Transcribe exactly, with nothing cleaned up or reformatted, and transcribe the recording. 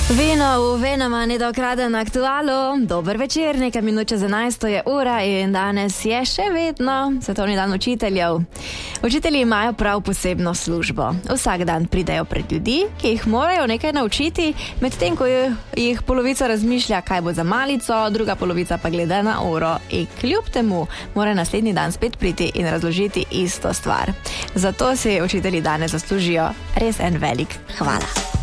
Vino v venama nedokradeno aktualo. Dober večer, nekaj minut čez enajsto je ura in danes je še vedno svetovni dan učiteljev. Učitelji imajo prav posebno službo. Vsak dan pridejo pred ljudi, ki jih morajo nekaj naučiti, medtem ko jih polovica razmišlja, kaj bo za malico, druga polovica pa gleda na uro. In kljub temu mora naslednji dan spet priti in razložiti isto stvar. Zato si učitelji danes zaslužijo res en velik hvala.